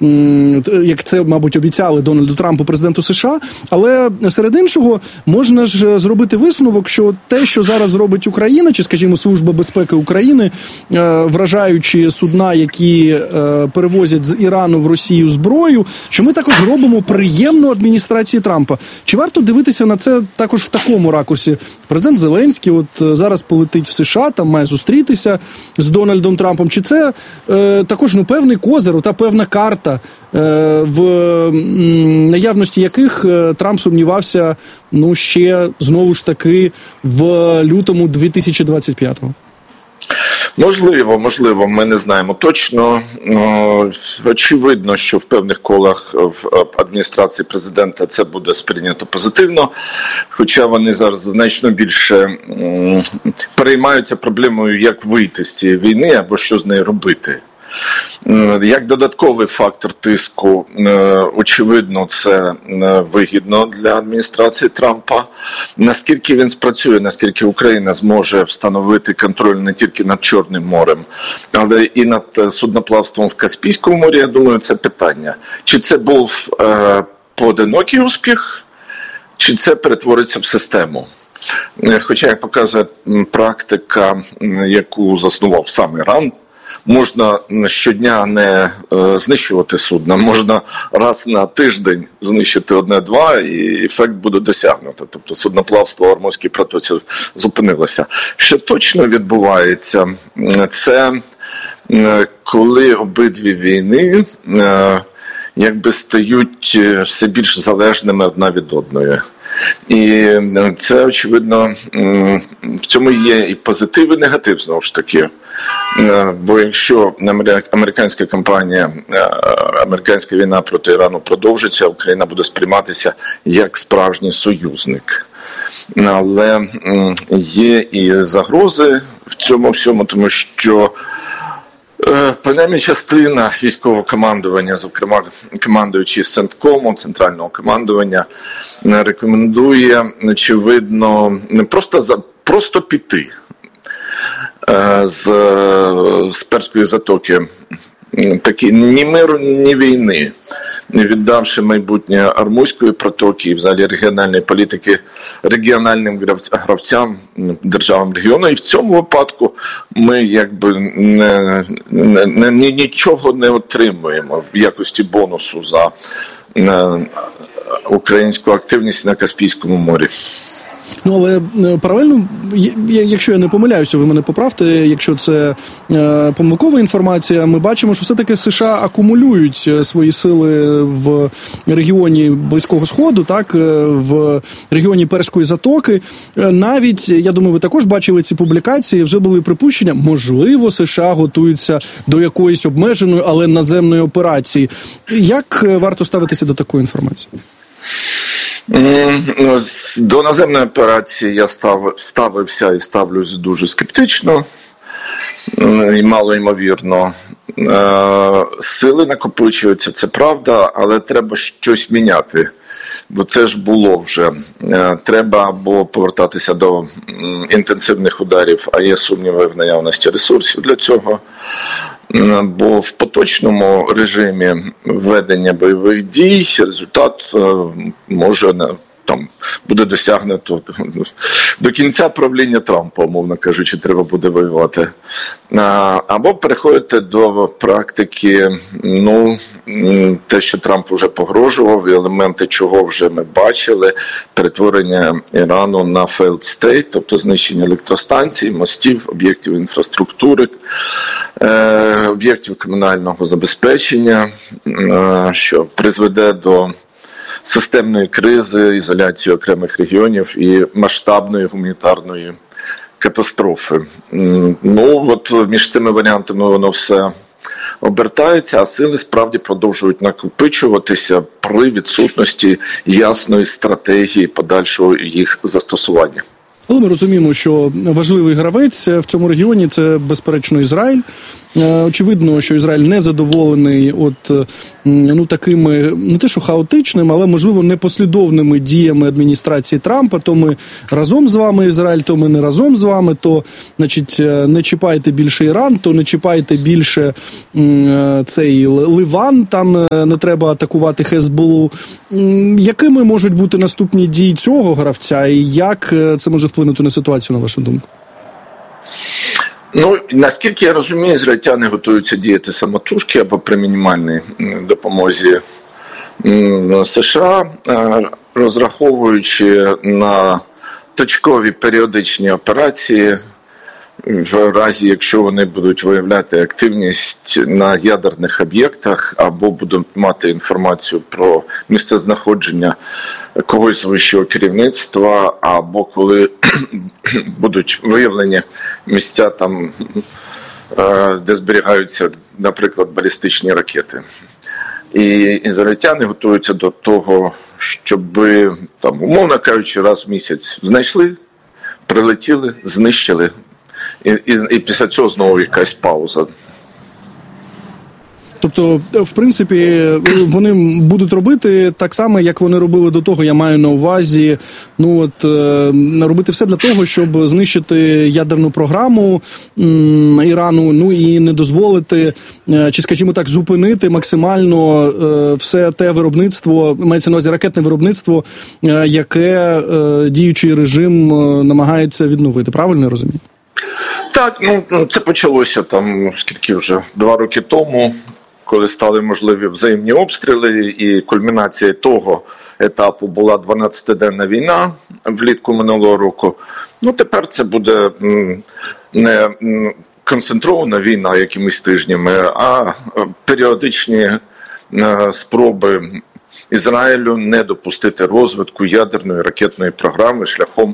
як це, мабуть, обіцяли Дональду Трампу, президенту США. Але серед іншого можна ж зробити висновок, що те, що зараз робить Україна, чи, скажімо, Служба безпеки України, вражаючи судна, які перевозять з Ірану в Росію зброю, що ми також робимо приємно адміністрації Трампа. Чи варто дивитися на це також в такому ракурсі? Президент Зеленський от зараз полетить в США, там має зустрітися з Дональдом Трампом. Чи це також певний козир, та певна карта, в наявності яких Трамп сумнівався, ще, знову ж таки, в лютому 2025-го? Можливо, ми не знаємо точно. Очевидно, що в певних колах в адміністрації президента це буде сприйнято позитивно, хоча вони зараз значно більше переймаються проблемою, як вийти з цієї війни або що з нею робити. Як додатковий фактор тиску, очевидно, це вигідно для адміністрації Трампа. Наскільки він спрацює, наскільки Україна зможе встановити контроль не тільки над Чорним морем, але і над судноплавством в Каспійському морі, я думаю, це питання. Чи це був поодинокий успіх, чи це перетвориться в систему? Хоча, як показує практика, яку заснував сам Іран, можна щодня не знищувати судна, можна раз на тиждень знищити одне-два, і ефект буде досягнуто. Тобто судноплавство в Ормузькій протоці зупинилося. Що точно відбувається, це коли обидві війни стають все більш залежними одна від одної. І це, очевидно, в цьому є і позитив, і негатив, знову ж таки. Бо якщо американська кампанія, американська війна проти Ірану продовжиться, Україна буде сприйматися як справжній союзник. Але є і загрози в цьому всьому, тому що принаймні частина військового командування, зокрема командуючий Центкому, центрального командування, рекомендує, очевидно, не просто піти з Перської затоки. Такі ні миру, ні війни, не віддавши майбутнє Ормузької протоки і взагалі регіональної політики регіональним гравцям, державам регіону. І в цьому випадку ми нічого не отримуємо в якості бонусу за українську активність на Каспійському морі. Але паралельно, якщо я не помиляюся, ви мене поправте, якщо це помилкова інформація, ми бачимо, що все-таки США акумулюють свої сили в регіоні Близького Сходу, так, в регіоні Перської затоки. Навіть, я думаю, ви також бачили ці публікації, вже були припущення, можливо, США готуються до якоїсь обмеженої, але наземної операції. Як варто ставитися до такої інформації? До наземної операції я ставився і ставлюсь дуже скептично і малоймовірно. Сили накопичуються, це правда, але треба щось міняти, бо це ж було вже. Треба або повертатися до інтенсивних ударів, а є сумніви в наявності ресурсів для цього, бо в поточному режимі ведення бойових дій результат може буде досягнуто до кінця правління Трампа, умовно кажучи, треба буде воювати. Або переходити до практики, те, що Трамп вже погрожував, елементи чого вже ми бачили, перетворення Ірану на failed state, тобто знищення електростанцій, мостів, об'єктів інфраструктури, об'єктів комунального забезпечення, що призведе до системної кризи, ізоляції окремих регіонів і масштабної гуманітарної катастрофи. Між цими варіантами воно все обертається, а сили справді продовжують накопичуватися при відсутності ясної стратегії подальшого їх застосування. Але ми розуміємо, що важливий гравець в цьому регіоні – це, безперечно, Ізраїль. очевидно, що Ізраїль не задоволений такими, не те що хаотичними, але, можливо, непослідовними діями адміністрації Трампа. То ми разом з вами, Ізраїль, то ми не разом з вами, то, значить, не чіпайте більше Іран, то не чіпайте більше цей Ливан, там не треба атакувати Хезболу. Якими можуть бути наступні дії цього гравця і як це може вплинути на ситуацію, на вашу думку? Наскільки я розумію, ізраїльтяни готуються діяти самотужки або при мінімальній допомозі США, розраховуючи на точкові періодичні операції, в разі, якщо вони будуть виявляти активність на ядерних об'єктах або будуть мати інформацію про місцезнаходження когось з вищого керівництва, або коли будуть виявлені місця там, де зберігаються, наприклад, балістичні ракети. І ізраїльтяни готуються до того, щоб, там, умовно кажучи, раз в місяць знайшли, прилетіли, знищили, і після цього знову якась пауза. Тобто, в принципі, вони будуть робити так само, як вони робили до того, я маю на увазі, робити все для того, щоб знищити ядерну програму Ірану, і не дозволити, чи, скажімо так, зупинити максимально все те виробництво, мається на увазі ракетне виробництво, яке діючий режим намагається відновити. Правильно я розумію? Так, це почалося там, скільки вже, 2 роки тому, коли стали можливі взаємні обстріли, і кульмінацією того етапу була 12-денна війна влітку минулого року. Тепер це буде не концентрована війна якимись тижнями, а періодичні спроби Ізраїлю не допустити розвитку ядерної ракетної програми шляхом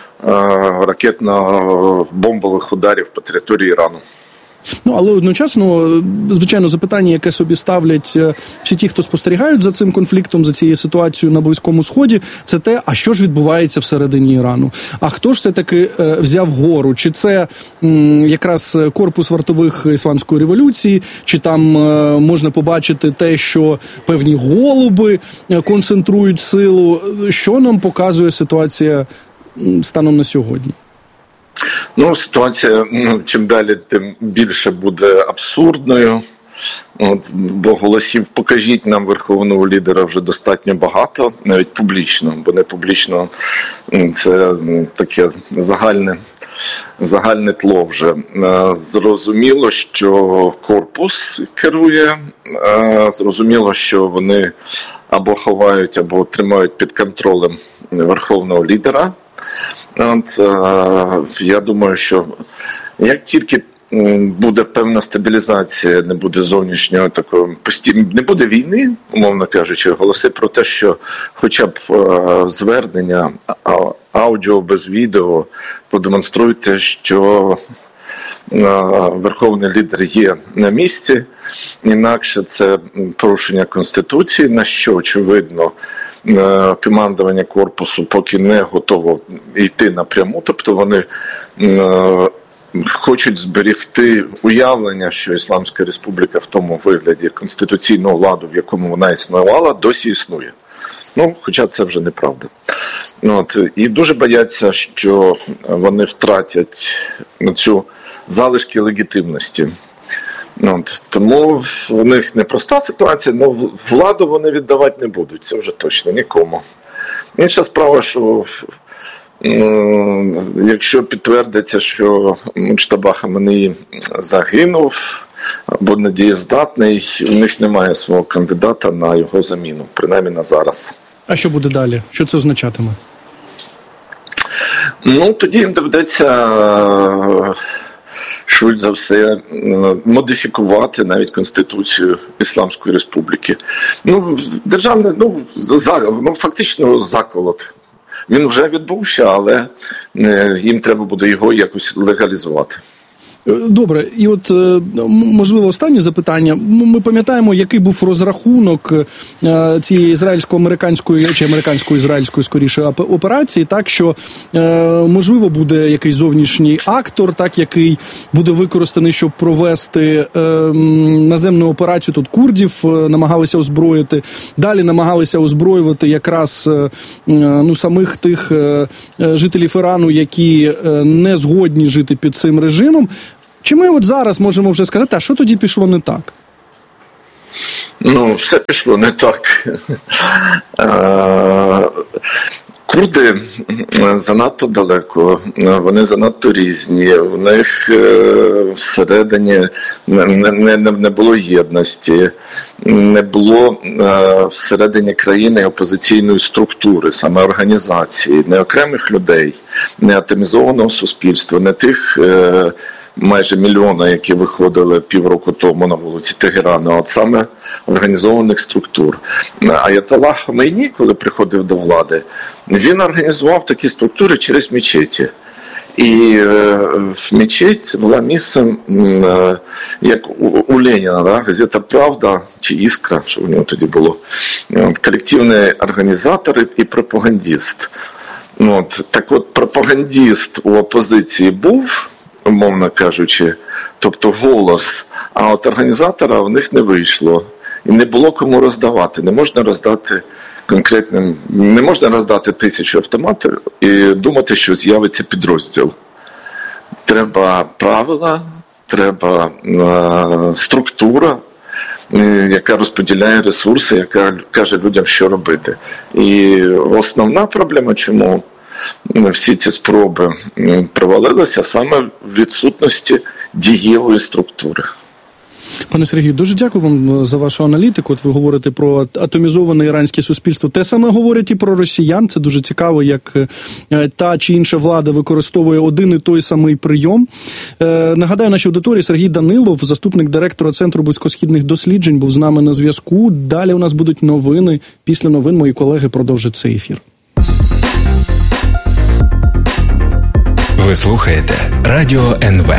ракетно-бомбових ударів по території Ірану. Але одночасно, звичайно, запитання, яке собі ставлять всі ті, хто спостерігають за цим конфліктом, за цією ситуацією на Близькому Сході, це те, а що ж відбувається всередині Ірану? А хто ж все-таки взяв гору? Чи це якраз корпус вартових Ісламської революції, чи там можна побачити те, що певні голуби концентрують силу? Що нам показує ситуація станом на сьогодні? Ситуація чим далі, тим більше буде абсурдною. Бо голосів «покажіть нам верховного лідера» вже достатньо багато, навіть публічно, бо не публічно це таке загальне тло вже. Зрозуміло, що корпус керує, зрозуміло, що вони або ховають, або тримають під контролем верховного лідера. Я думаю, що як тільки буде певна стабілізація, не буде зовнішнього такого не буде війни, умовно кажучи, голоси про те, що хоча б звернення аудіо без відео продемонструють те, що верховний лідер є на місці, інакше це порушення Конституції, на що, очевидно, командування корпусу поки не готово йти напряму, тобто вони хочуть зберегти уявлення, що Ісламська Республіка в тому вигляді конституційного ладу, в якому вона існувала, досі існує. Хоча це вже неправда. І дуже бояться, що вони втратять цю залишки легітимності. Тому в них непроста ситуація, але владу вони віддавати не будуть, це вже точно нікому. Інша справа, що якщо підтвердиться, що Муджтаба Хаменеї загинув або недієздатний, у них немає свого кандидата на його заміну, принаймні на зараз. А що буде далі? Що це означатиме? Тоді їм доведеться швидше за все модифікувати навіть Конституцію Ісламської Республіки. Державний, фактично заколот. Він вже відбувся, але їм треба буде його якось легалізувати. Добре, і от, можливо, останнє запитання. Ми пам'ятаємо, який був розрахунок цієї ізраїльсько-американської, чи американсько-ізраїльської, скоріше, операції, так, що, можливо, буде якийсь зовнішній актор, так, який буде використаний, щоб провести наземну операцію. Тут курдів намагалися озброїти, далі намагалися озброювати якраз самих тих жителів Ірану, які не згодні жити під цим режимом. Чи ми от зараз можемо вже сказати, а що тоді пішло не так? Все пішло не так. Курди занадто далеко, вони занадто різні, в них всередині не було єдності, не було всередині країни опозиційної структури, саме організації, не окремих людей, не атомізованого суспільства, не тих майже мільйона, які виходили півроку тому на вулиці Тегерану, а от саме організованих структур. Аятолла Хомейні, коли приходив до влади, він організував такі структури через мечеті. І мечеть була місцем, як у Леніна, да? Газета «Правда» чи «Іскра», що в нього тоді було, колективний організатор і пропагандист. Так от, пропагандист у опозиції був, умовно кажучи, тобто голос, а от організатора в них не вийшло. І не було кому роздавати. Не можна роздати не можна роздати 1000 автоматів і думати, що з'явиться підрозділ. Треба правила, треба структура, яка розподіляє ресурси, яка каже людям, що робити. І основна проблема, чому всі ці спроби провалилися, саме в відсутності дієвої структури. Пане Сергію, дуже дякую вам за вашу аналітику. От ви говорите про атомізоване іранське суспільство. Те саме говорять і про росіян. Це дуже цікаво, як та чи інша влада використовує один і той самий прийом. Нагадаю, нашій аудиторії Сергій Данилов, заступник директора Центру близькосхідних досліджень, був з нами на зв'язку. Далі у нас будуть новини. Після новин мої колеги продовжать цей ефір. Ви слухаєте Радіо НВ.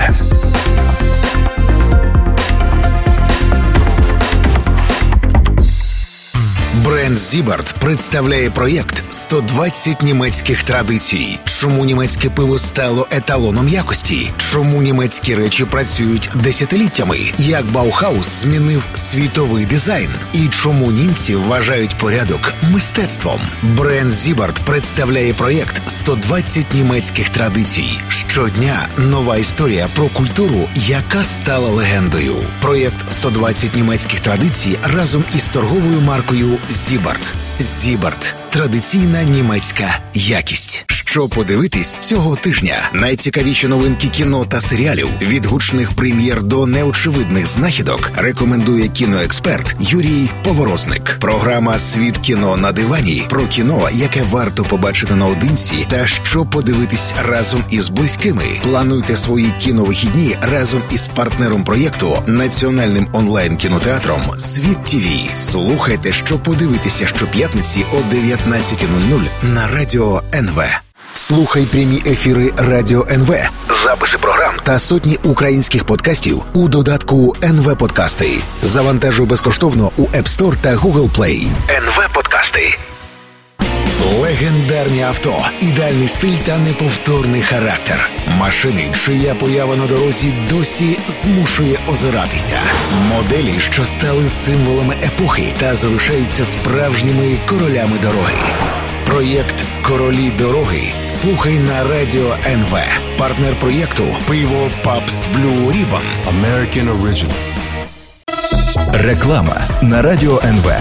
Бренд Зібарт представляє проєкт «120 німецьких традицій». Чому німецьке пиво стало еталоном якості? Чому німецькі речі працюють десятиліттями? Як Баухаус змінив світовий дизайн? І чому німці вважають порядок мистецтвом? Бренд Зібарт представляє проєкт «120 німецьких традицій». Щодня нова історія про культуру, яка стала легендою. Проєкт «120 німецьких традицій» разом із торговою маркою Зібарт. Зібарт. Традиційна німецька якість. Що подивитись цього тижня? Найцікавіші новинки кіно та серіалів, від гучних прем'єр до неочевидних знахідок, рекомендує кіноексперт Юрій Поворозник. Програма «Світ кіно на дивані» про кіно, яке варто побачити наодинці та що подивитись разом із близькими. Плануйте свої кіновихідні разом із партнером проєкту, національним онлайн-кінотеатром «Світ ТВ». Слухайте, що подивитися щоп'ятниці о 19:00 на Радіо НВ. Слухай прямі ефіри Радіо НВ, записи програм та сотні українських подкастів у додатку НВ Подкасти. Завантажуй безкоштовно у App Store та Google Play. НВ Подкасти. Легендарні авто, ідеальний стиль та неповторний характер. Машини, чия поява на дорозі досі змушує озиратися. Моделі, що стали символами епохи та залишаються справжніми королями дороги. Проєкт «Королі дороги» слухай на Радіо НВ. Партнер проєкту – пиво Pabst Blue Ribbon. American Original. Реклама на Радіо НВ.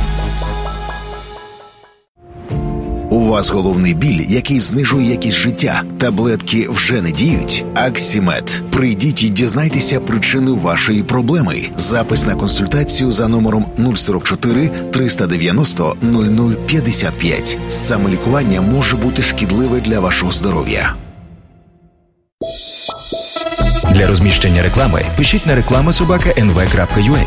У вас головний біль, який знижує якість життя. Таблетки вже не діють? Аксімед. Прийдіть і дізнайтеся причину вашої проблеми. Запис на консультацію за номером 044 390 0055. Самолікування може бути шкідливе для вашого здоров'я. Для розміщення реклами пишіть на reklama@nv.ua.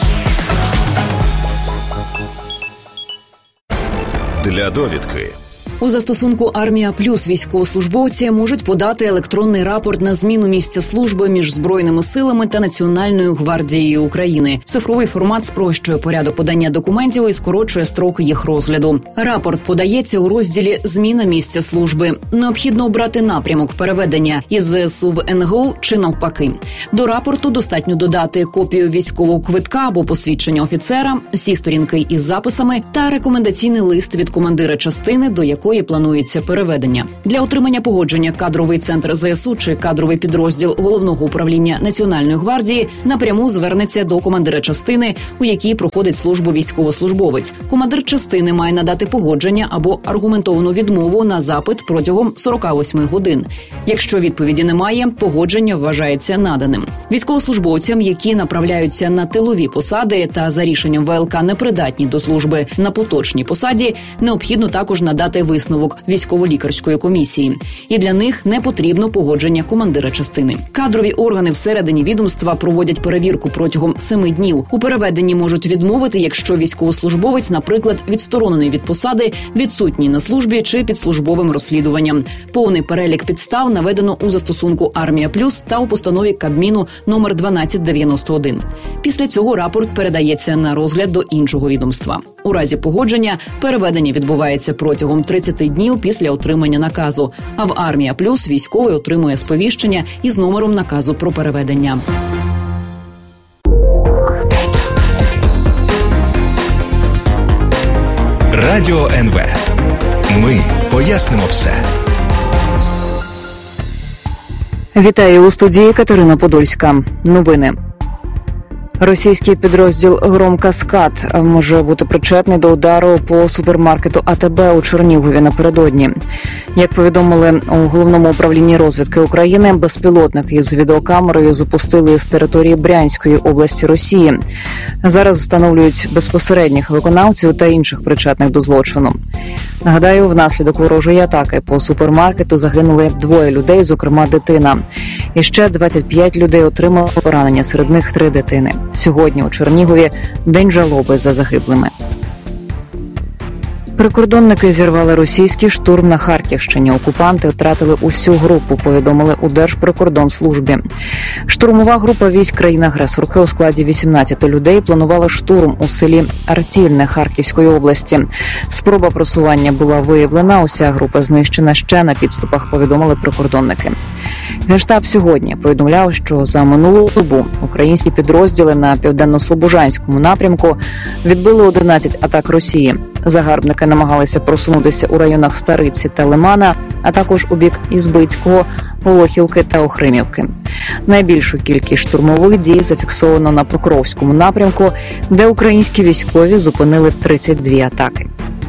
Для довідки У застосунку «Армія Плюс» військовослужбовці можуть подати електронний рапорт на зміну місця служби між Збройними силами та Національною гвардією України. Цифровий формат спрощує порядок подання документів і скорочує строки їх розгляду. Рапорт подається у розділі «Зміна місця служби». Необхідно обрати напрямок переведення із ЗСУ в НГУ чи навпаки. До рапорту достатньо додати копію військового квитка або посвідчення офіцера, всі сторінки із записами та рекомендаційний лист від командира частини, до якої планується переведення. Для отримання погодження кадровий центр ЗСУ чи кадровий підрозділ Головного управління Національної гвардії напряму звернеться до командира частини, у якій проходить службу військовослужбовець. Командир частини має надати погодження або аргументовану відмову на запит протягом 48 годин. Якщо відповіді немає, погодження вважається наданим. Військовослужбовцям, які направляються на тилові посади та за рішенням ВЛК непридатні до служби на поточній посаді, необхідно також надати висновок військово-лікарської комісії. І для них не потрібно погодження командира частини. Кадрові органи всередині відомства проводять перевірку протягом 7 днів. У переведенні можуть відмовити, якщо військовослужбовець, наприклад, відсторонений від посади, відсутній на службі чи під службовим розслідуванням. Повний перелік підстав наведено у застосунку «Армія Плюс» та у постанові Кабміну номер 1291. Після цього рапорт передається на розгляд до іншого відомства. У разі погодження переведення відбувається протягом 30 днів після отримання наказу. А в «Армія Плюс» військовий отримує сповіщення із номером наказу про переведення. Радіо НВ. Ми пояснимо все. Вітаю у студії Катерина Подольська. Новини. Російський підрозділ «Громкаскад» може бути причетний до удару по супермаркету АТБ у Чернігові напередодні. Як повідомили у Головному управлінні розвідки України, безпілотник із відеокамерою запустили з території Брянської області Росії. Зараз встановлюють безпосередніх виконавців та інших причетних до злочину. Нагадаю, внаслідок ворожої атаки по супермаркету загинули 2 людей, зокрема дитина. І ще 25 людей отримали поранення, серед них 3 дитини. Сьогодні у Чернігові день жалоби за загиблими. Прикордонники зірвали російський штурм на Харківщині. Окупанти втратили усю групу, повідомили у Держприкордонслужбі. Штурмова група військ країни-агресорки у складі 18 людей планувала штурм у селі Артільне Харківської області. Спроба просування була виявлена, уся група знищена ще на підступах, повідомили прикордонники. Генштаб сьогодні повідомляв, що за минулу добу українські підрозділи на південно-слобожанському напрямку відбили 11 атак Росії. Загарбники намагалися просунутися у районах Стариці та Лимана, а також у бік Ізбицького, Волохівки та Охримівки. Найбільшу кількість штурмових дій зафіксовано на Покровському напрямку, де українські військові зупинили 32 атаки.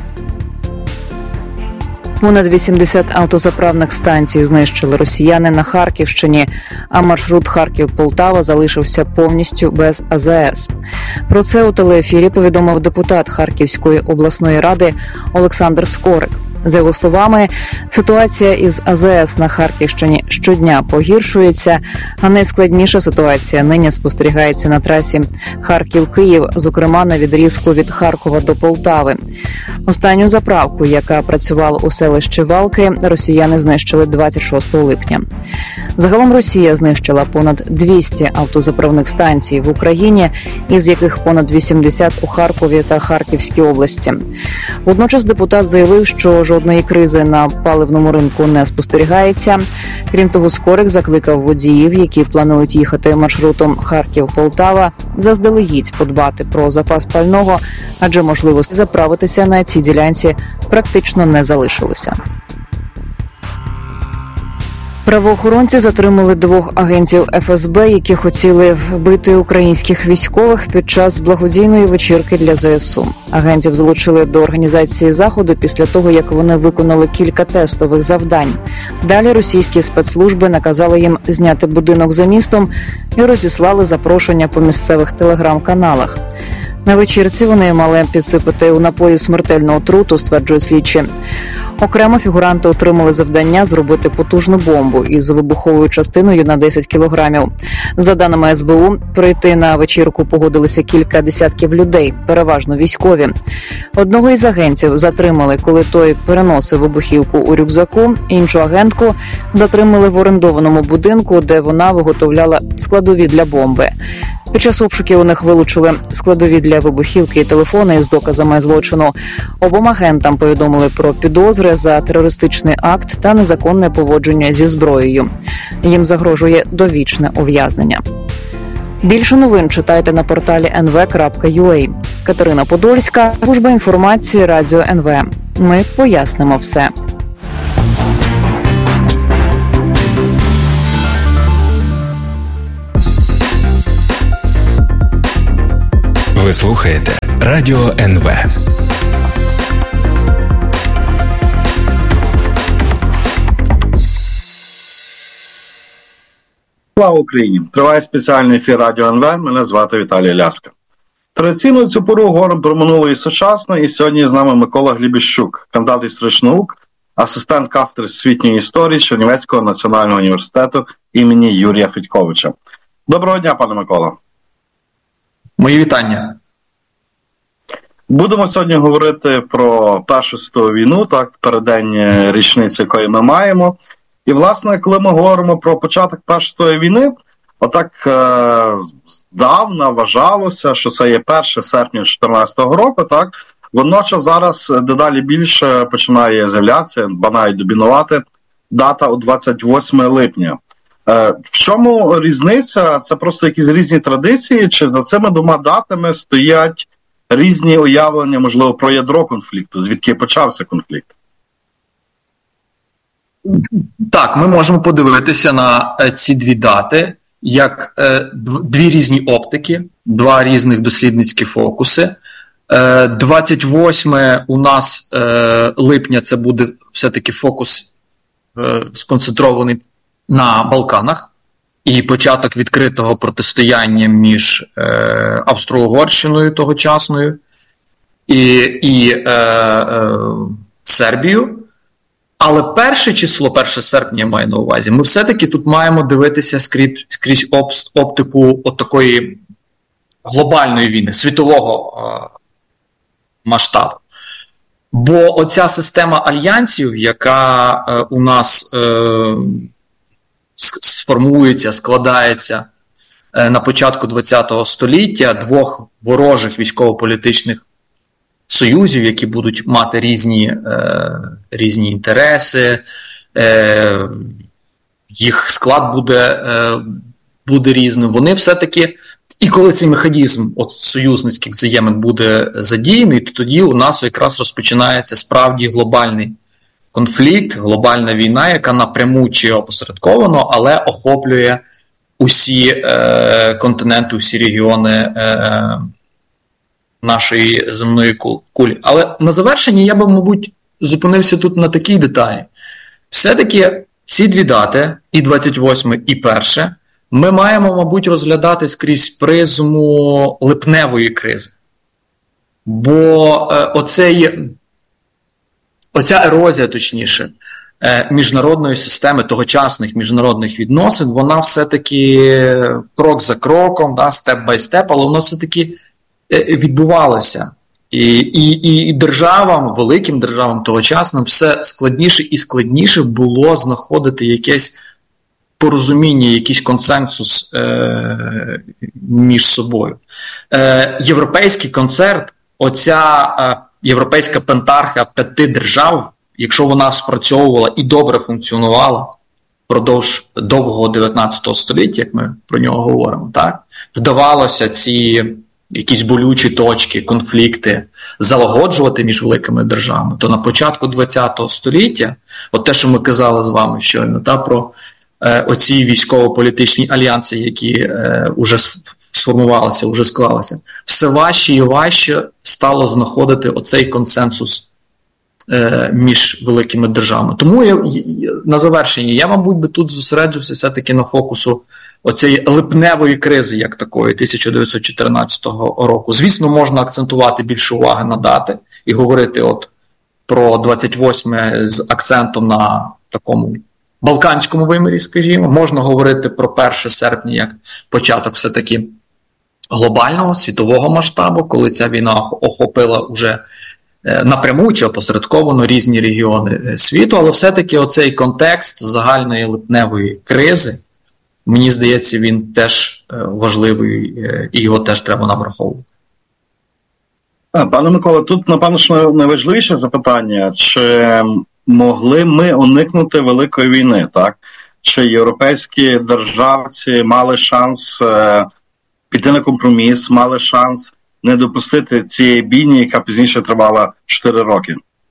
Понад 80 автозаправних станцій знищили росіяни на Харківщині, а маршрут Харків-Полтава залишився повністю без АЗС. Про це у телеефірі повідомив депутат Харківської обласної ради Олександр Скорик. За його словами, ситуація із АЗС на Харківщині щодня погіршується, а найскладніша ситуація нині спостерігається на трасі Харків-Київ, зокрема на відрізку від Харкова до Полтави. Останню заправку, яка працювала у селищі Валки, росіяни знищили 26 липня. Загалом Росія знищила понад 200 автозаправних станцій в Україні, із яких понад 80 у Харкові та Харківській області. Водночас депутат заявив, що жодної кризи на паливному ринку не спостерігається. Крім того, Скорик закликав водіїв, які планують їхати маршрутом Харків-Полтава, заздалегідь подбати про запас пального, адже можливості заправитися на цій ділянці практично не залишилося. Правоохоронці затримали 2 агентів ФСБ, які хотіли вбити українських військових під час благодійної вечірки для ЗСУ. Агентів залучили до організації заходу після того, як вони виконали кілька тестових завдань. Далі російські спецслужби наказали їм зняти будинок за містом і розіслали запрошення по місцевих телеграм-каналах. На вечірці вони мали підсипати у напої смертельну отруту, стверджують слідчі. Окремо фігуранти отримали завдання зробити потужну бомбу із вибуховою частиною на 10 кілограмів. За даними СБУ, прийти на вечірку погодилися кілька десятків людей, переважно військові. Одного із агентів затримали, коли той переносив вибухівку у рюкзаку, іншу агентку затримали в орендованому будинку, де вона виготовляла складові для бомби. Під час обшуків у них вилучили складові для вибухівки і телефони із доказами злочину. Обом агентам повідомили про підозри за терористичний акт та незаконне поводження зі зброєю. Їм загрожує довічне ув'язнення. Більше новин читайте на порталі nv.ua. Катерина Подольська, служба інформації Радіо НВ. Ми пояснимо все. Ви слухаєте Радіо НВ. Слава Україні! Триває спеціальний ефір Радіо НВ. Мене звати Віталій Ляска. Традиційно цю пору говоримо про минуле і сучасне. І сьогодні з нами Микола Глібіщук, кандидат історичних наук, асистент кафедри всесвітньої історії Чернівецького національного університету імені Юрія Федьковича. Доброго дня, пане Микола. Мої вітання. Будемо сьогодні говорити про Першу світову війну, так, переддень річниці, якої ми маємо. І, власне, коли ми говоримо про початок Першої світової війни, отак давно вважалося, що це є 1 серпня 2014 року, так? Водночас зараз дедалі більше починає з'являтися, ба навіть домінувати дата у 28 липня. В чому різниця? Це просто якісь різні традиції, чи за цими двома датами стоять різні уявлення, можливо, про ядро конфлікту, звідки почався конфлікт? Так, ми можемо подивитися на ці дві дати як дві різні оптики, два різних дослідницькі фокуси. 28 у нас липня це буде все-таки фокус сконцентрований на Балканах і початок відкритого протистояння між Австро-Угорщиною тогочасною і Сербією. Але перше число, 1 серпня я маю на увазі, ми все-таки тут маємо дивитися скрізь оптику от такої глобальної війни, світового масштабу. Бо оця система альянсів, яка у нас сформується, складається на початку ХХ століття, двох ворожих військово-політичних союзів, які будуть мати різні інтереси, їх склад буде різним. Вони все-таки, і коли цей механізм от союзницьких взаємин буде задіяний, то тоді у нас якраз розпочинається справді глобальний конфлікт, глобальна війна, яка напряму чи опосередковано, але охоплює усі континенти, усі регіони нашої земної кулі. Але на завершення я би, мабуть, зупинився тут на такій деталі. Все-таки ці дві дати, і 28, і 1, ми маємо, мабуть, розглядати скрізь призму липневої кризи. Бо оця ерозія, точніше, міжнародної системи, тогочасних міжнародних відносин, вона все-таки крок за кроком, степ-бай-степ, але воно все-таки відбувалося. І державам, великим державам тогочасним все складніше і складніше було знаходити якесь порозуміння, якийсь консенсус між собою. Європейський концерт, оця європейська пентархія 5 держав, якщо вона спрацьовувала і добре функціонувала впродовж довгого 19 століття, як ми про нього говоримо, так, вдавалося ці якісь болючі точки, конфлікти залагоджувати між великими державами, то на початку ХХ століття, от те, що ми казали з вами щойно, про оці військово-політичні альянси, які вже сформувалися, вже склалися, все важче і важче стало знаходити оцей консенсус між великими державами. Тому на завершення я, мабуть, би тут зосереджився все-таки на фокусу оцієї липневої кризи, як такої, 1914 року. Звісно, можна акцентувати більше уваги на дати і говорити, от про 28 з акцентом на такому балканському вимірі, скажімо. Можна говорити про 1 серпня як початок все-таки глобального, світового масштабу, коли ця війна охопила вже напряму чи опосередковано різні регіони світу, але все-таки оцей контекст загальної липневої кризи, мені здається, він теж важливий і його теж треба нам враховувати. Пане Микола, тут, напевно, що найважливіше запитання, чи могли ми уникнути великої війни, так? Чи європейські державці мали шанс піти на компроміс, мали шанс не допустити цієї бійні, яка пізніше тривала 4 роки?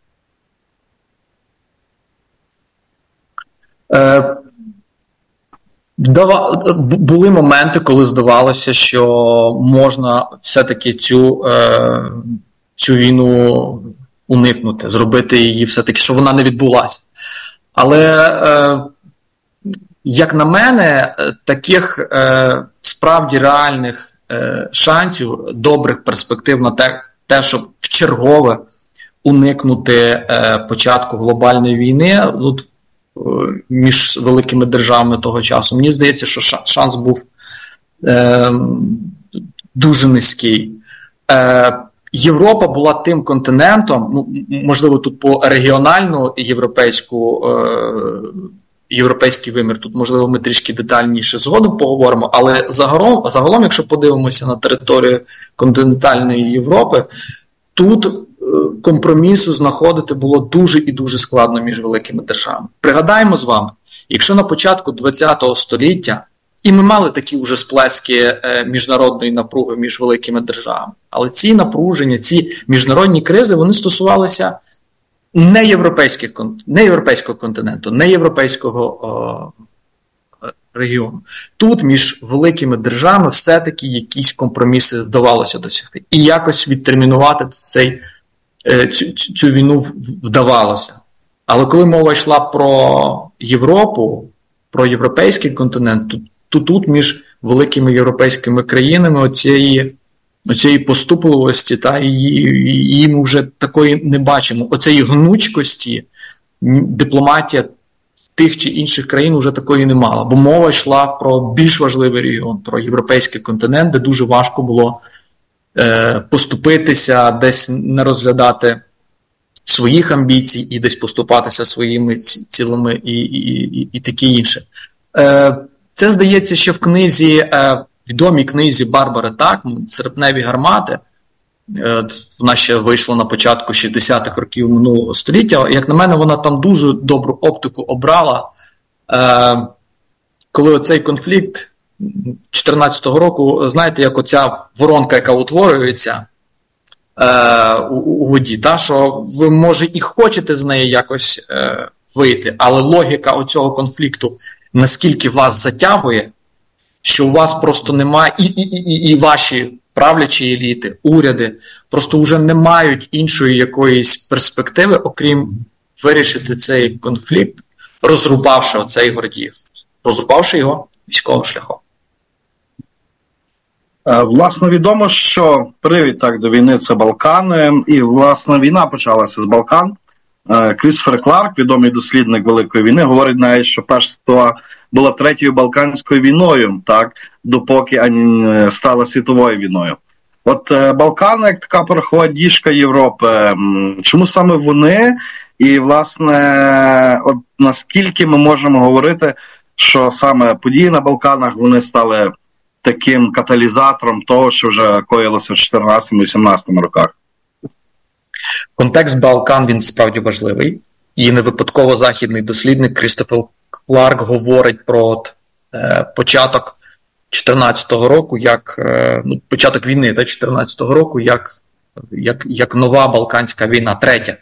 Були моменти, коли здавалося, що можна все-таки цю війну уникнути, зробити її все-таки, щоб вона не відбулася. Але, як на мене, таких справді реальних шансів, добрих перспектив на те, щоб вчергове уникнути початку глобальної війни між великими державами того часу, мені здається, що шанс був дуже низький. Європа була тим континентом, можливо, тут по регіональну європейський вимір, тут, можливо, ми трішки детальніше згодом поговоримо, але загалом, якщо подивимося на територію континентальної Європи, тут компромісу знаходити було дуже і дуже складно між великими державами. Пригадаємо з вами, якщо на початку ХХ століття, і ми мали такі вже сплески міжнародної напруги між великими державами, але ці напруження, ці міжнародні кризи, вони стосувалися не європейського континенту, не європейського регіону. Тут між великими державами все-таки якісь компроміси вдавалося досягти. І якось відтермінувати цю війну вдавалося. Але коли мова йшла про Європу, про європейський континент, то тут між великими європейськими країнами оцієї поступливості, її ми вже такої не бачимо. Оцієї гнучкості дипломатія тих чи інших країн вже такої не мала. Бо мова йшла про більш важливий регіон, про європейський континент, де дуже важко було поступитися, десь не розглядати своїх амбіцій і десь поступатися своїми цілими і таке інше. Це, здається, ще в відомій книзі Барбари Такман «Серпневі гармати», вона ще вийшла на початку 60-х років минулого століття. Як на мене, вона там дуже добру оптику обрала, коли оцей конфлікт 14-го року, знаєте, як оця воронка, яка утворюється у воді, що ви, може, і хочете з неї якось вийти, але логіка оцього конфлікту наскільки вас затягує, що у вас просто немає, і ваші правлячі еліти, уряди, просто вже не мають іншої якоїсь перспективи, окрім вирішити цей конфлікт, розрубавши оцей Гордіїв, розрубавши його військовим шляхом. Власне, відомо, що привід до війни – це Балкани, і, власне, війна почалася з Балкан. Крістофер Кларк, відомий дослідник Великої війни, говорить навіть, що Перша світова була третьою Балканською війною, допоки стала світовою війною. От Балкани, як така порохова діжка Європи, чому саме вони? І, власне, от наскільки ми можемо говорити, що саме події на Балканах, вони стали таким каталізатором того, що вже коїлося в 14-18 роках? Контекст Балкан, він справді важливий. І не випадково західний дослідник Крістофер Кларк говорить про початок 14-го року, початок війни 14-го року, як нова Балканська війна, третя.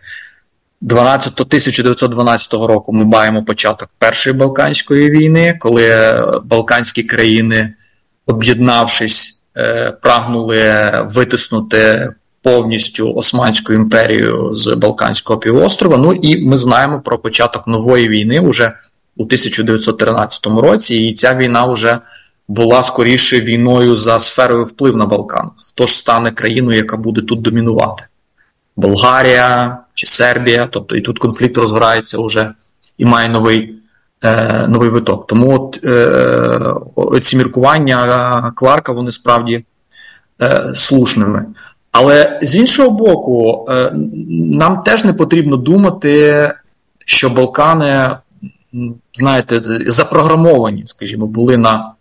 1912 року ми маємо початок Першої Балканської війни, коли балканські країни, об'єднавшись, прагнули витиснути повністю Османську імперію з Балканського півострова. І ми знаємо про початок нової війни вже у 1913 році, і ця війна вже була скоріше війною за сферою впливу на Балкан. Хто ж стане країною, яка буде тут домінувати? Болгарія чи Сербія, тобто і тут конфлікт розгорається вже і має новий виток. Тому ці міркування Кларка, вони справді слушними. Але з іншого боку, нам теж не потрібно думати, що Балкани, знаєте, запрограмовані, скажімо, були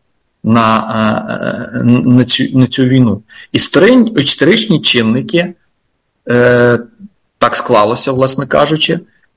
на цю війну. Історичні чинники, так склалося, власне кажучи,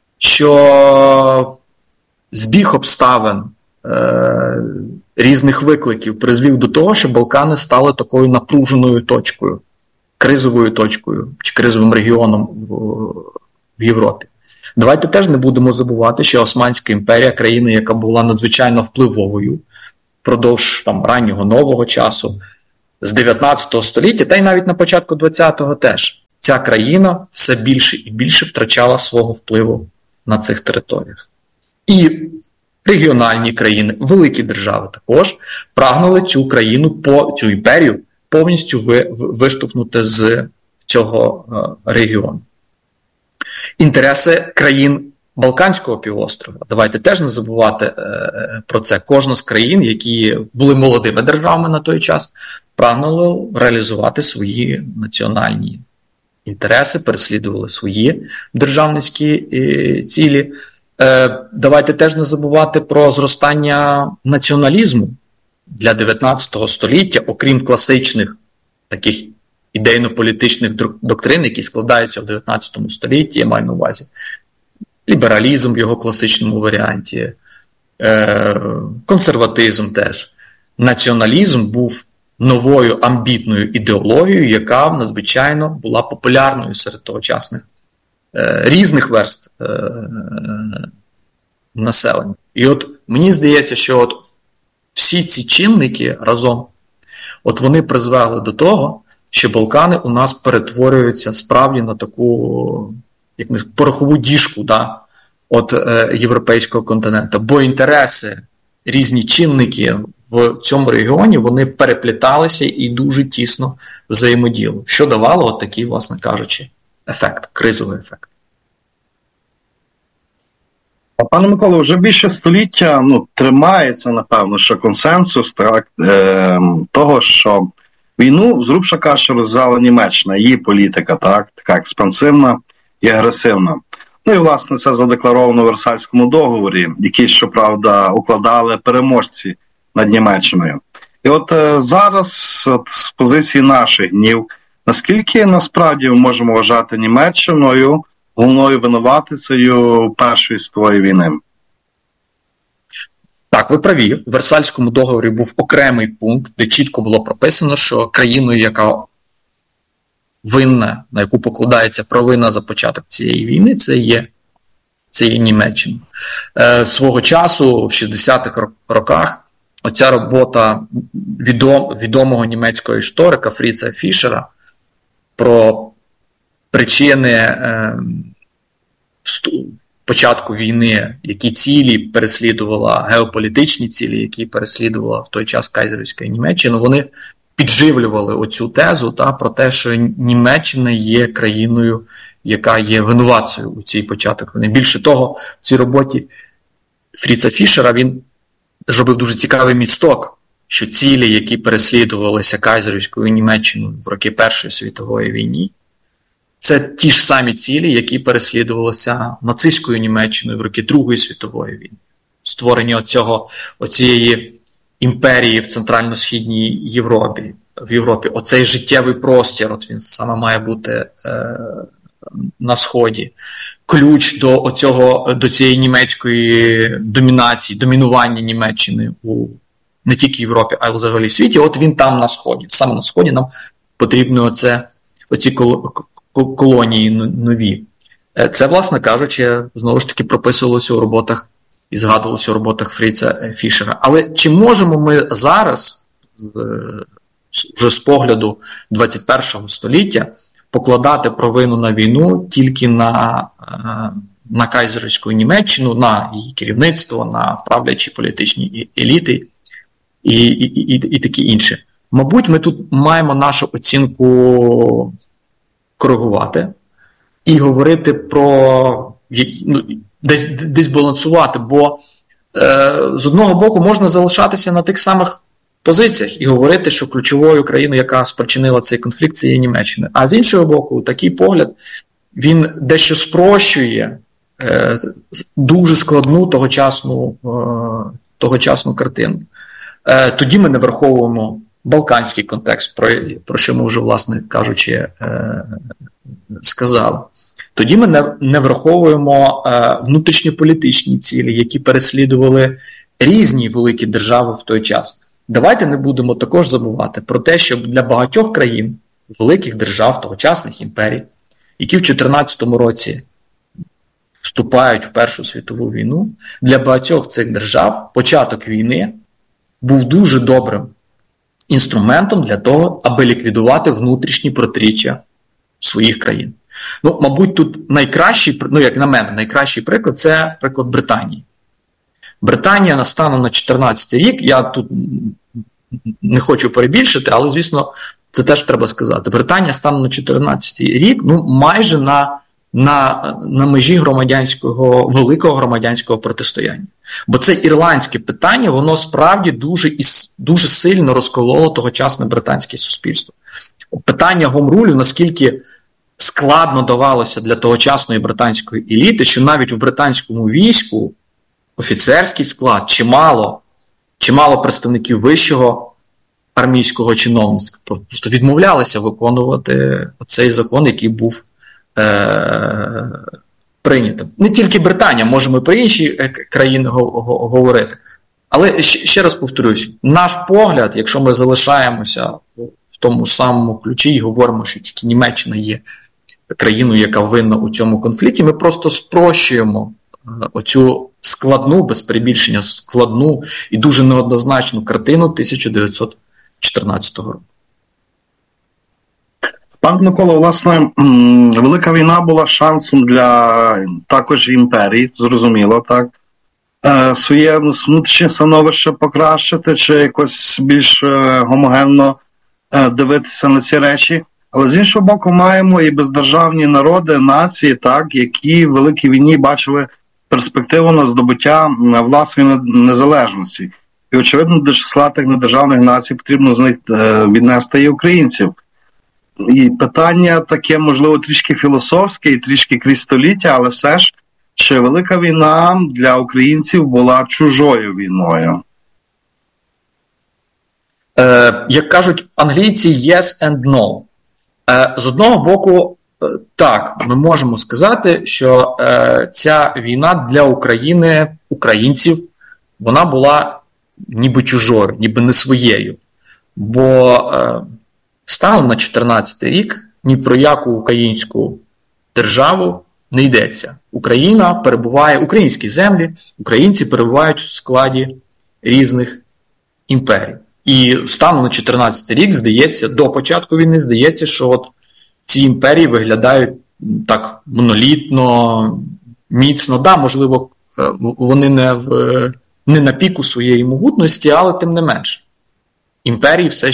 що збіг обставин різних викликів призвів до того, що Балкани стали такою напруженою точкою, кризовою точкою чи кризовим регіоном в Європі. Давайте теж не будемо забувати, що Османська імперія, країна, яка була надзвичайно впливовою впродовж раннього нового часу, з 19 століття, та й навіть на початку 20-го теж, ця країна все більше і більше втрачала свого впливу на цих територіях. І регіональні країни, великі держави також прагнули цю країну, цю імперію повністю виштовхнути з цього регіону. Інтереси країн Балканського півострова, давайте теж не забувати про це. Кожна з країн, які були молодими державами на той час, прагнули реалізувати свої національні інтереси, переслідували свої державницькі цілі. Давайте теж не забувати про зростання націоналізму для 19 століття, окрім класичних таких ідейно-політичних доктрин, які складаються в 19 столітті, я маю на увазі лібералізм в його класичному варіанті, консерватизм теж. Націоналізм був новою амбітною ідеологією, яка надзвичайно була популярною серед тогочасних різних верств населення. І от мені здається, що от всі ці чинники разом, от вони призвели до того, що Балкани у нас перетворюються справді на таку порохову діжку от європейського континенту. Бо інтереси, різні чинники в цьому регіоні, вони перепліталися і дуже тісно взаємодіяли, що давало от такий, власне кажучи, ефект, кризовий ефект. Пане Миколо, вже більше століття тримається, напевно, що консенсус того, що війну, зрубша кажучи, розв'язала Німеччина, її політика, така експансивна і агресивна. І, власне, це задекларовано в Версальському договорі, який, щоправда, укладали переможці над Німеччиною. І от зараз, з позиції наших днів, наскільки насправді ми можемо вважати Німеччиною головною винуватицею Першої світової війни? Так, ви праві. В Версальському договорі був окремий пункт, де чітко було прописано, що країною, яка винна, на яку покладається провина за початок цієї війни, це є Німеччина. Свого часу, в 60-х роках, оця робота відомого німецького історика Фріца Фішера про причини початку війни, які цілі переслідувала, геополітичні цілі, які переслідувала в той час кайзерівська Німеччина, вони підживлювали оцю тезу про те, що Німеччина є країною, яка є винуватцею у цій початок війни. Більше того, в цій роботі Фріца Фішера він зробив дуже цікавий місток, що цілі, які переслідувалися кайзерівською Німеччиною в роки Першої світової війни, це ті ж самі цілі, які переслідувалися нацистською Німеччиною в роки Другої світової війни. Створення оцієї імперії в Центрально-Східній Європі. В Європі. Оцей життєвий простір, от він саме має бути на Сході. Ключ до цієї німецької домінації, домінування Німеччини у не тільки Європі, а й взагалі в світі. От він там на Сході. Саме на Сході нам потрібно оці колонії нові. Це, власне кажучи, знову ж таки прописувалося у роботах і згадувалося у роботах Фріца Фішера. Але чи можемо ми зараз, вже з погляду 21 століття, покладати провину на війну тільки на кайзерівську Німеччину, на її керівництво, на правлячі політичні еліти і такі інші? Мабуть, ми тут маємо нашу оцінку коригувати і говорити про десь балансувати, бо з одного боку можна залишатися на тих самих позиціях і говорити, що ключовою країною, яка спричинила цей конфлікт, це є Німеччина. А з іншого боку, такий погляд, він дещо спрощує дуже складну тогочасну картину. Тоді ми не враховуємо балканський контекст, про що ми вже, власне кажучи, сказали. Тоді ми не враховуємо внутрішньополітичні цілі, які переслідували різні великі держави в той час. Давайте не будемо також забувати про те, що для багатьох країн, великих держав, тогочасних імперій, які в 2014 році вступають в Першу світову війну, для багатьох цих держав початок війни був дуже добрим інструментом для того, аби ліквідувати внутрішні протиріччя своїх країн. Мабуть, тут найкращий, як на мене, найкращий приклад – це приклад Британії. Британія станом на 2014 рік, я тут не хочу перебільшити, але, звісно, це теж треба сказати. Британія станом на 2014 рік, майже на межі великого громадянського протистояння. Бо це ірландське питання, воно справді дуже сильно розкололо тогочасне британське суспільство. Питання гомрулю, наскільки складно давалося для тогочасної британської еліти, що навіть в британському війську офіцерський склад чимало представників вищого армійського чиновництва просто відмовлялися виконувати цей закон, який був прийнятим. Не тільки Британія, можемо і про інші країни говорити. Але ще раз повторюсь, наш погляд, якщо ми залишаємося в тому самому ключі і говоримо, що тільки Німеччина є країною, яка винна у цьому конфлікті, ми просто спрощуємо оцю складну, без перебільшення складну і дуже неоднозначну картину 1914 року. Пан Микола, власне, Велика війна була шансом для також імперії, зрозуміло, так? Своє внутрішнє становище покращити чи якось більш гомогенно дивитися на ці речі. Але з іншого боку маємо і бездержавні народи, нації, так, які в Великій війні бачили перспективу на здобуття власної незалежності. І, очевидно, до числа тих недержавних націй потрібно з них віднести і українців. І питання таке, можливо, трішки філософське і трішки крізь століття, але все ж, чи Велика війна для українців була чужою війною? Як кажуть англійці, yes and no. З одного боку, так, ми можемо сказати, що ця війна для України, українців, вона була ніби чужою, ніби не своєю. Бо станом на 2014 рік ні про яку українську державу не йдеться. Україна перебуває, українські землі, українці перебувають в складі різних імперій. І станом на 2014 рік, здається, до початку війни, здається, що от ці імперії виглядають так монолітно, міцно. Да, можливо, вони не на піку своєї могутності, але тим не менше. Імперії все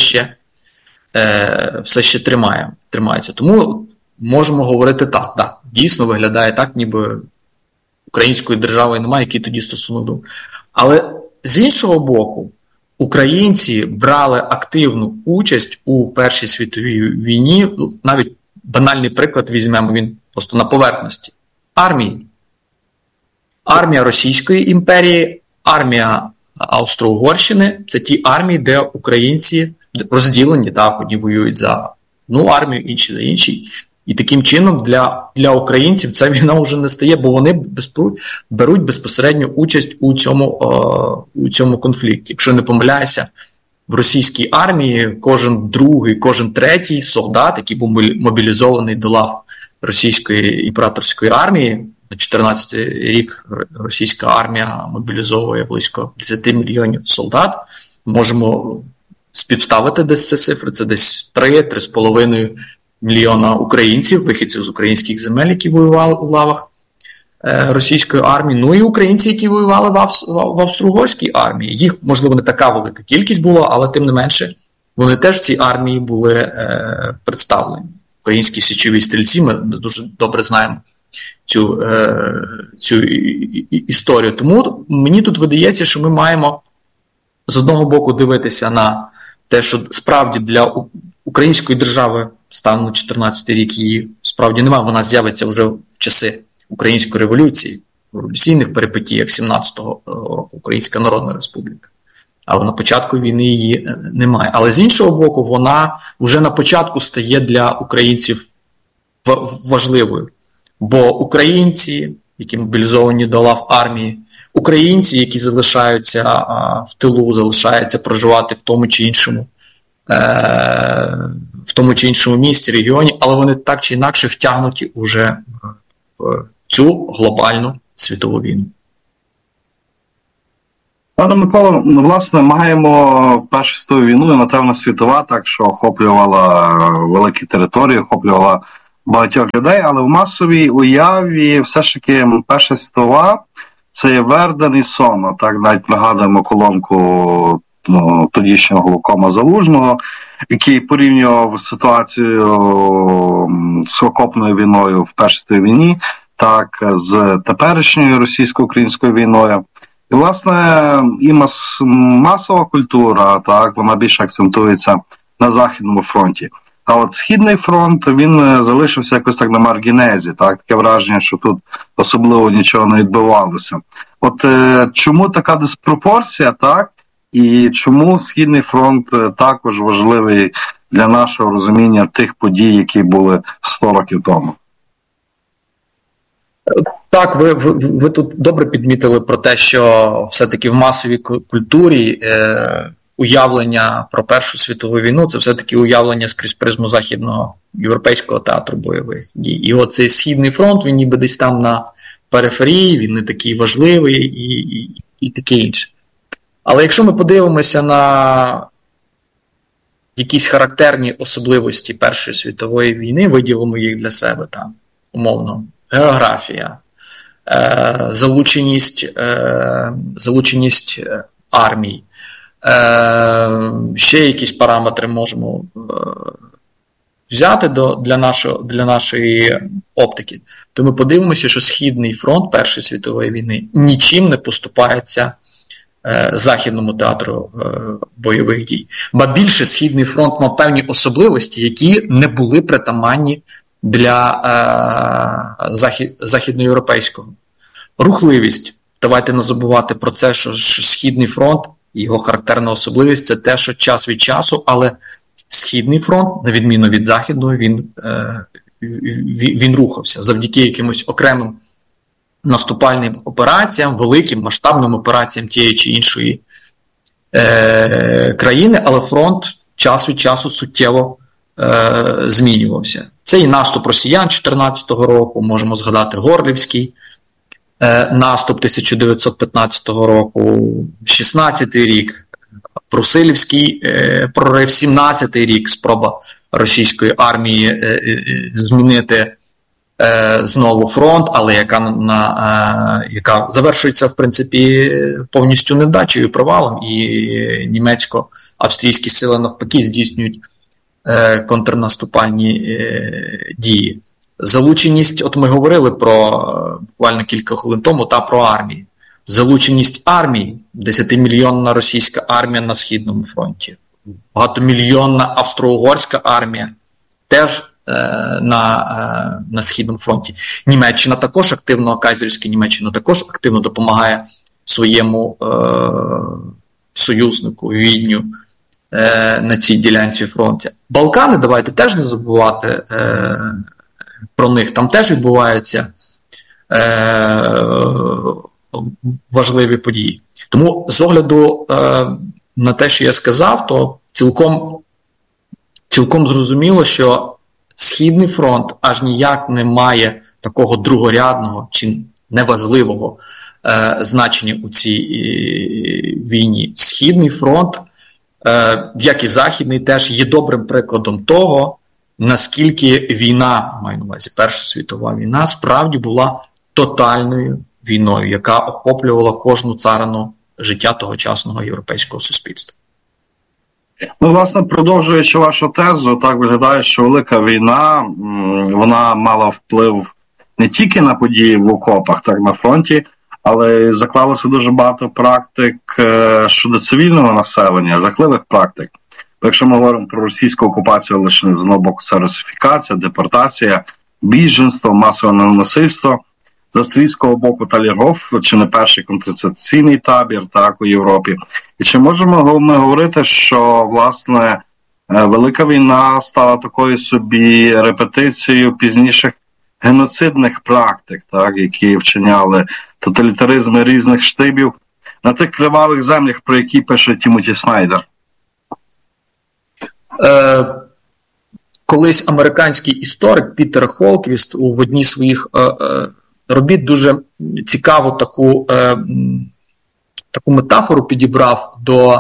ще тримаються. Тому можемо говорити так, да, дійсно виглядає так, ніби української держави немає, який тоді стосунок був. Але з іншого боку, українці брали активну участь у Першій світовій війні. Навіть банальний приклад візьмемо, він просто на поверхності. Армії. Армія Російської імперії, армія Австро-Угорщини – це ті армії, де українці розділені, так, одні воюють за одну армію, інші за інші. І таким чином для українців ця війна вже не стає, бо вони беруть безпосередню участь у цьому конфлікті. Якщо не помиляюся, в російській армії кожен другий, кожен третій солдат, який був мобілізований до лав російської імператорської армії, на 14 рік російська армія мобілізовує близько 10 мільйонів солдат. Можемо співставити десь ці цифри, це десь 3-3,5 мільйона українців, вихідців з українських земель, які воювали у лавах російської армії, ну і українці, які воювали в австро-угорській армії. Їх, можливо, не така велика кількість була, але тим не менше, вони теж в цій армії були представлені. українські січові стрільці, ми дуже добре знаємо цю історію. Тому мені тут видається, що ми маємо з одного боку дивитися на те, що справді для української держави станом на 14-й рік її справді немає, вона з'явиться вже в часи Української революції, революційних перипетій, як 17-го року Українська Народна Республіка. Але на початку війни її немає. Але з іншого боку, вона вже на початку стає для українців важливою. Бо українці, які мобілізовані до лав армії, українці, які залишаються в тилу, залишаються проживати в тому чи іншому місці, регіоні, але вони так чи інакше втягнуті уже в цю глобальну світову війну. Пане Миколо, власне, маємо Першу світову війну, і, напевно, світова, так що охоплювала великі території, охоплювала багатьох людей, але в масовій уяві все ж таки Перша світова – це є Верден і Сома. Так, навіть пригадуємо колонку тодішнього Головкома Залужного, який порівнював ситуацію з окопною війною в Першій світовій війні, так, з теперішньою російсько-українською війною. І, власне, і масова культура, так, вона більше акцентується на Західному фронті. А от Східний фронт, він залишився якось так на маргінезі, так, таке враження, що тут особливо нічого не відбувалося. От чому така диспропорція, так, і чому Східний фронт також важливий для нашого розуміння тих подій, які були 100 років тому? Так, ви тут добре підмітили про те, що все-таки в масовій культурі уявлення про Першу світову війну – це все-таки уявлення скрізь призму західного європейського театру бойових дій. І оцей Східний фронт, він ніби десь там на периферії, він не такий важливий і таке інше. Але якщо ми подивимося на якісь характерні особливості Першої світової війни, виділимо їх для себе там, умовно, географія, залученість армій, ще якісь параметри можемо взяти для нашої оптики, то ми подивимося, що Східний фронт Першої світової війни нічим не поступається Західному театру бойових дій. Ба більше, Східний фронт мав певні особливості, які не були притаманні для західноєвропейського. Рухливість. Давайте не забувати про це, що Східний фронт, його характерна особливість – це те, що час від часу, але Східний фронт, на відміну від Західного, він рухався завдяки якимось окремим наступальним операціям, великим масштабним операціям тієї чи іншої країни, але фронт час від часу суттєво змінювався. Це і наступ росіян 2014 року, можемо згадати Горлівський наступ 1915 року, 16 рік, Брусилівський прорив, 17 рік, спроба російської армії змінити знову фронт, але яка завершується, в принципі, повністю невдачею, провалом, і німецько-австрійські сили навпаки здійснюють контрнаступальні дії. Залученість, от ми говорили про буквально кілька хвилин тому, про армії. Залученість армії, 10-мільйонна російська армія на Східному фронті, багатомільйонна австро-угорська армія теж на Східному фронті. Німеччина також активно, кайзерська Німеччина також активно допомагає своєму союзнику Відню на цій ділянці фронту. Балкани, давайте теж не забувати про них, там теж відбуваються важливі події. Тому з огляду на те, що я сказав, то цілком зрозуміло, що Східний фронт аж ніяк не має такого другорядного чи неважливого значення у цій війні. Східний фронт, як і Західний, теж є добрим прикладом того, наскільки війна, маю на увазі Перша світова війна, справді була тотальною війною, яка охоплювала кожну царину життя тогочасного європейського суспільства. Ну, власне, продовжуючи вашу тезу, так виглядає, що велика війна, вона мала вплив не тільки на події в окопах, так, на фронті, але заклалося дуже багато практик щодо цивільного населення, жахливих практик. Якщо ми говоримо про російську окупацію, лише з одного боку це русифікація, депортація, біженство, масове насильство. З австрійського боку Талергов, чи не перший концентраційний табір, так, у Європі. І чи можемо ми говорити, що, власне, Велика війна стала такою собі репетицією пізніших геноцидних практик, так, які вчиняли тоталітаризми різних штибів на тих кривавих землях, про які пише Тімоті Снайдер? Колись американський історик Пітер Холквіст в одній з своїх робіт дуже цікаву таку метафору підібрав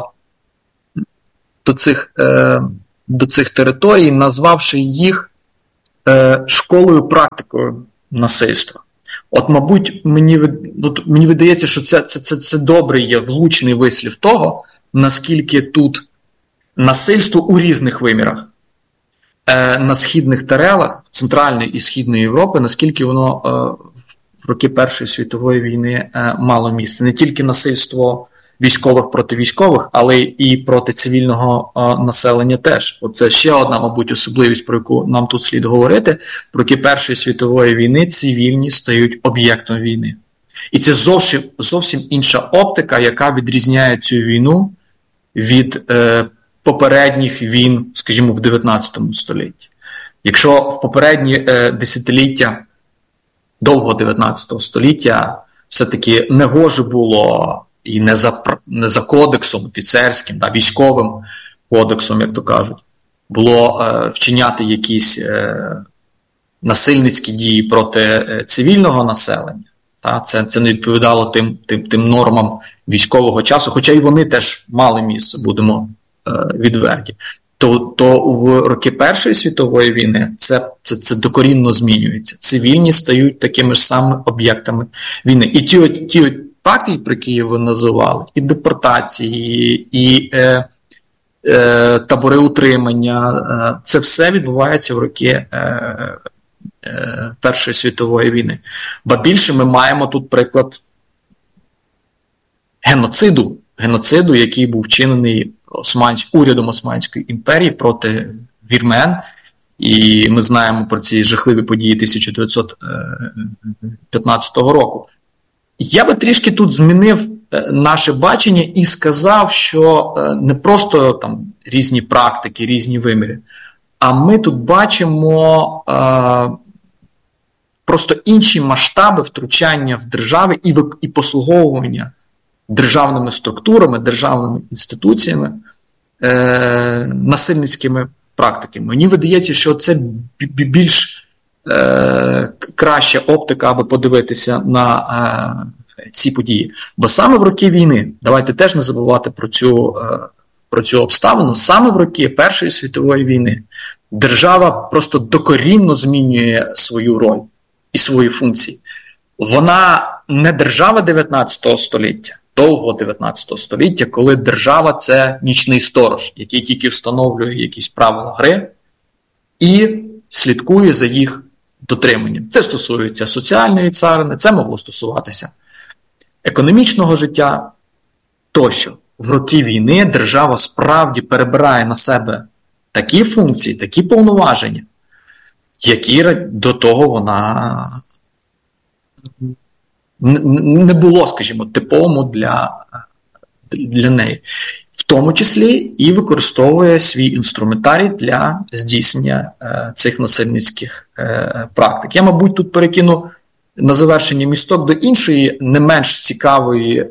до цих територій, назвавши їх школою практикою насильства. От, мабуть, мені видається, що це добрий є влучний вислів того, наскільки тут насильство у різних вимірах на східних теренах Центральної і Східної Європи, наскільки воно в роки Першої світової війни мало місце. Не тільки насильство військових проти військових, але і проти цивільного населення теж. Оце ще одна, мабуть, особливість, про яку нам тут слід говорити. В роки Першої світової війни цивільні стають об'єктом війни. І це зовсім інша оптика, яка відрізняє цю війну від попередніх війн, скажімо, в 19 столітті. Якщо в попередні десятиліття довго 19 століття все-таки негоже було і не за кодексом офіцерським, да, військовим кодексом, як то кажуть, було вчиняти якісь насильницькі дії проти цивільного населення. Та, це не відповідало тим нормам військового часу, хоча і вони теж мали місце, будемо відверті. То в роки Першої світової війни це докорінно змінюється. Цивільні стають такими ж самими об'єктами війни. І ті факти, про які ви називали, і депортації, і табори утримання, це все відбувається в роки Першої світової війни. Ба більше ми маємо тут приклад геноциду, який був вчинений урядом Османської імперії проти вірмен. І ми знаємо про ці жахливі події 1915 року. Я би трішки тут змінив наше бачення і сказав, що не просто там різні практики, різні виміри, а ми тут бачимо просто інші масштаби втручання в держави і послуговування державними структурами, державними інституціями, насильницькими практиками. Мені видається, що це більш краща оптика, аби подивитися на ці події. Бо саме в роки війни, давайте теж не забувати про цю обставину, саме в роки Першої світової війни держава просто докорінно змінює свою роль і свої функції. Вона не держава 19 століття, довго 19 століття, коли держава – це нічний сторож, який тільки встановлює якісь правила гри і слідкує за їх дотриманням. Це стосується соціальної царини, це могло стосуватися економічного життя тощо. В роки війни держава справді перебирає на себе такі функції, такі повноваження, які до того вона не було, скажімо, типовому для неї. В тому числі і використовує свій інструментарій для здійснення цих насильницьких практик. Я, мабуть, тут перекину на завершення місток до іншої, не менш цікавої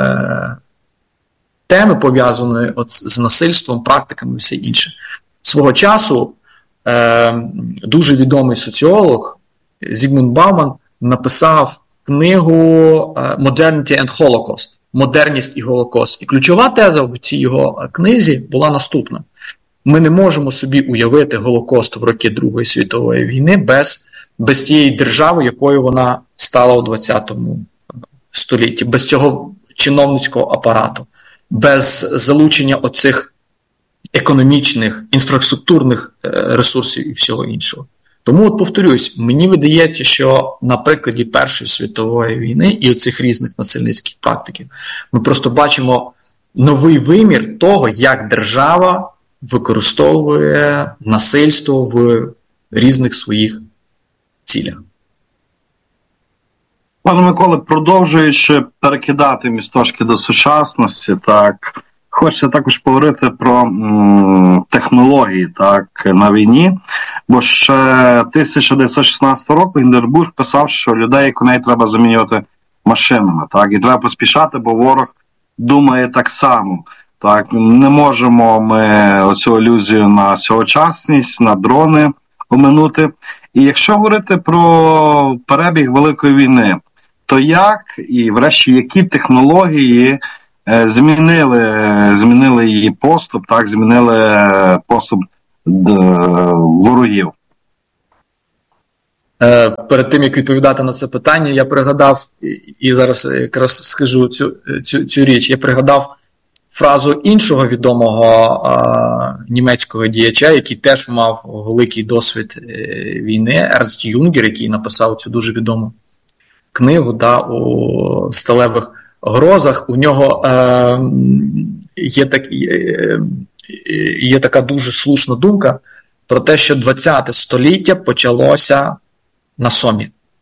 теми, пов'язаної з насильством, практиками і все інше. Свого часу дуже відомий соціолог Зігмунд Бауман написав книгу «Modernity and Holocaust» – «Модерність і Голокост». І ключова теза в цій його книзі була наступна. Ми не можемо собі уявити Голокост в роки Другої світової війни без тієї держави, якою вона стала у 20 столітті, без цього чиновницького апарату, без залучення оцих економічних, інфраструктурних ресурсів і всього іншого. Тому, от повторюсь, мені видається, що на прикладі Першої світової війни і оцих різних насильницьких практиків ми просто бачимо новий вимір того, як держава використовує насильство в різних своїх цілях. Пане Миколе, продовжуючи перекидати місточки до сучасності, так, хочеться також поговорити про технології, так, на війні, бо ще 1916 року Гінденбург писав, що людей і коней треба замінювати машинами, так, і треба поспішати, бо ворог думає так само. Так, не можемо ми оцю ілюзію на сьогочасність, на дрони оминути. І якщо говорити про перебіг Великої війни, то як і, врешті, які технології змінили її поступ, так, змінили поступ ворогів? Перед тим, як відповідати на це питання, я пригадав, і зараз якраз скажу цю річ, я пригадав фразу іншого відомого німецького діяча, який теж мав великий досвід війни, Ернст Юнгер, який написав цю дуже відому книгу, да, у «Сталевих грозах». У нього є така дуже слушна думка про те, що 20-те століття почалося на Сомі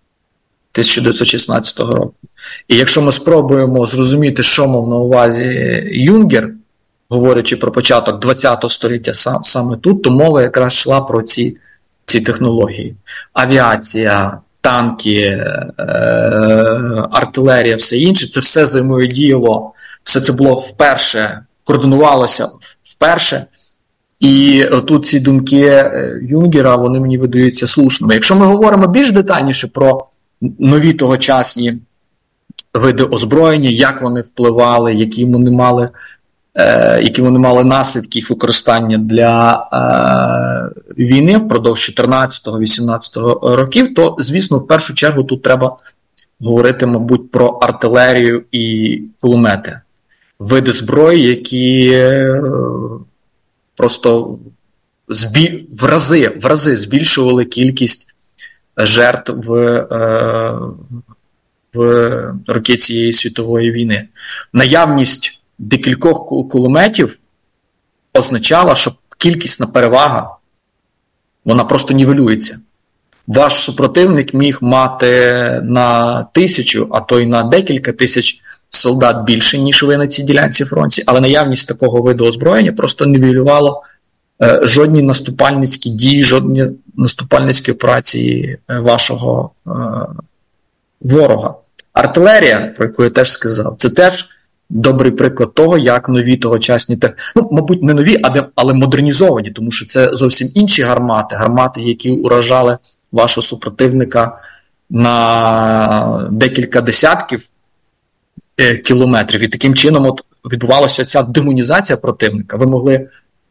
1916 року. І якщо ми спробуємо зрозуміти, що мав на увазі Юнгер, говорячи про початок 20-го століття саме тут, то мова якраз йшла про ці технології. Авіація, танки, артилерія, все інше, це все взаємодіяло, все це було вперше, координувалося вперше. І тут ці думки Юнгера, вони мені видаються слушними. Якщо ми говоримо більш детальніше про нові тогочасні види озброєння, як вони впливали, які вони мали наслідки їх використання для війни впродовж 14-18 років, то, звісно, в першу чергу тут треба говорити, мабуть, про артилерію і кулемети. Види зброї, які просто в рази збільшували кількість жертв в роки цієї світової війни. Наявність декількох кулеметів означала, що кількісна перевага, вона просто нівелюється. Ваш супротивник міг мати на 1000, а то й на декілька тисяч солдат більше, ніж ви на цій ділянці фронту, але наявність такого виду озброєння просто нівелювало жодні наступальницькі дії, жодні наступальницькі операції вашого ворога. Артилерія, про яку я теж сказав, це теж добрий приклад того, як нові тогочасні, мабуть, не нові, але модернізовані, тому що це зовсім інші гармати, які уражали вашого супротивника на декілька десятків кілометрів. І таким чином от відбувалася ця демонізація противника. Ви могли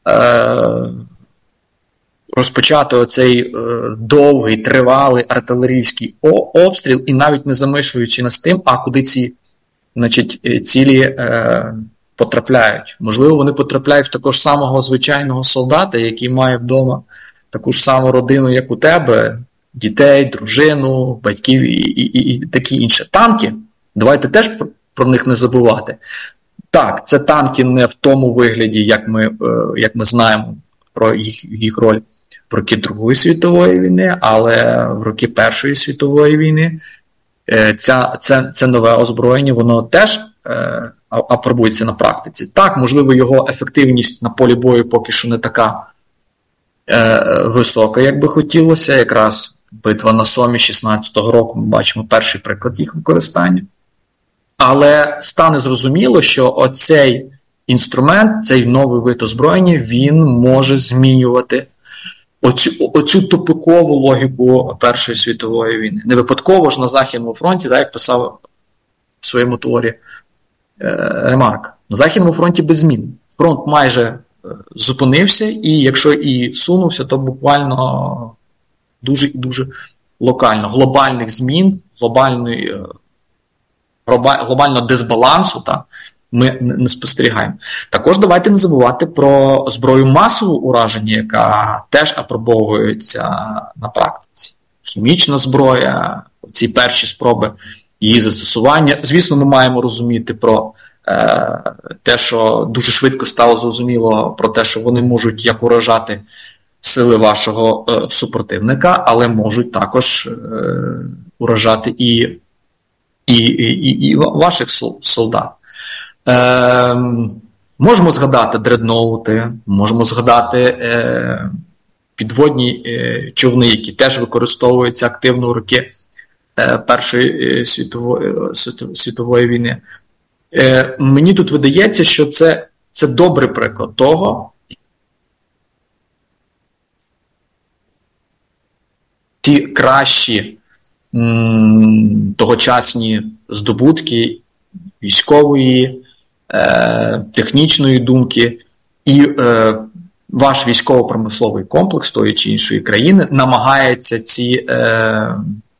розпочати оцей довгий, тривалий артилерійський обстріл і навіть не замислюючи над тим, а куди ці цілі потрапляють. Можливо, вони потрапляють в такого ж самого звичайного солдата, який має вдома таку ж саму родину, як у тебе, дітей, дружину, батьків і такі інші. Танки, давайте теж про них не забувати. Так, це танки не в тому вигляді, як ми знаємо про їх роль в роки Другої світової війни, але в роки Першої світової війни це нове озброєння, воно теж апробується на практиці. Так, можливо, його ефективність на полі бою поки що не така висока, як би хотілося. Якраз битва на Сомі 16-го року, ми бачимо перший приклад їх використання. Але стане зрозуміло, що оцей інструмент, цей новий вид озброєння, він може змінювати оцю тупикову логіку Першої світової війни. Не випадково ж на Західному фронті, так, як писав в своєму творі Ремарк, на Західному фронті без змін. Фронт майже зупинився, і якщо і сунувся, то буквально дуже локально. Глобальних змін, глобального дисбалансу ми не спостерігаємо. Також давайте не забувати про зброю масового ураження, яка теж апробовується на практиці. Хімічна зброя, ці перші спроби її застосування. Звісно, ми маємо розуміти про те, що дуже швидко стало зрозуміло про те, що вони можуть як уражати сили вашого супротивника, але можуть також уражати і ваших солдат. Можемо згадати дредноути, можемо згадати підводні човни, які теж використовуються активно у роки Першої світової війни. Мені тут видається, що це добрий приклад того, ті кращі тогочасні здобутки військової, технічної думки і ваш військово-промисловий комплекс тої чи іншої країни намагається ці